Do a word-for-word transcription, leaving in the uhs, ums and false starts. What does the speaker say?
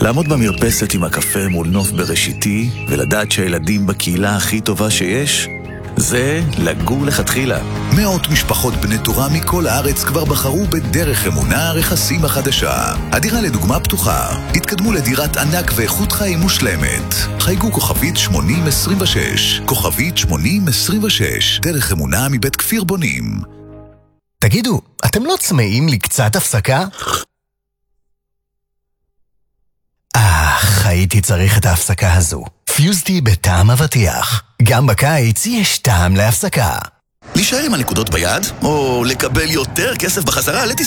לעמוד במרפסת עם הקפה מול נוף בראשיתי ולדעת שהילדים בקהילה הכי טובה שיש, זה לגור לכתחילה. מאות משפחות בני תורה מכל הארץ כבר בחרו בדרך אמונה רכסים החדשה. הדירה לדוגמה פתוחה. התקדמו לדירת ענק ואיכות חיים מושלמת. חייגו כוכבית שמונים עשרים ושש. כוכבית שמונים עשרים ושש. דרך אמונה מבית כפיר בונים. תגידו, אתם לא צמאים לי קצת הפסקה? אך, הייתי צריך את ההפסקה הזו. פיוזטי בטעם אבטיח. גם בקיץ יש טעם להפסקה. להישאר עם הנקודות ביד, או לקבל יותר כסף בחזרה, לטיס